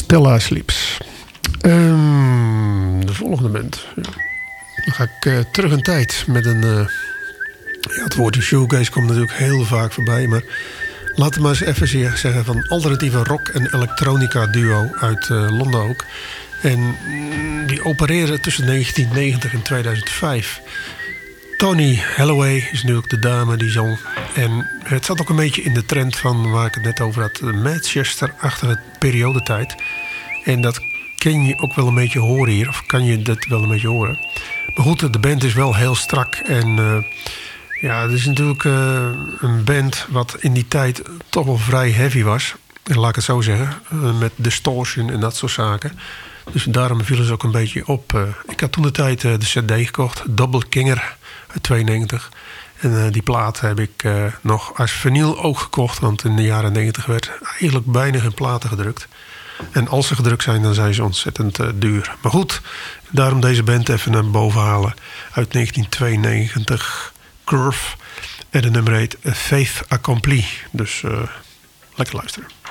Stella Sleeps. De volgende band. Ja. Dan ga ik terug in tijd met een... het woordje shoegaze komt natuurlijk heel vaak voorbij. Maar laten we maar eens even zeggen van alternatieve rock- en elektronica duo uit Londen ook. En die opereren tussen 1990 en 2005. Tony Holloway is natuurlijk de dame die zong. En het zat ook een beetje in de trend van waar ik het net over had. Manchester-achtige periodetijd. En dat kan je ook wel een beetje horen hier. Of kan je dat wel een beetje horen. Maar goed, de band is wel heel strak. En het is natuurlijk een band wat in die tijd toch wel vrij heavy was. En laat ik het zo zeggen. Met distortion en dat soort zaken. Dus daarom vielen ze ook een beetje op. Ik had toen de tijd de cd gekocht. Double Kinger uit 92. En die plaat heb ik nog als vinyl ook gekocht. Want in de jaren 90 werd eigenlijk bijna geen platen gedrukt. En als ze gedrukt zijn, dan zijn ze ontzettend duur. Maar goed, daarom deze band even naar boven halen. Uit 1992, Curve. En de nummer heet Faith Accompli. Dus lekker luisteren.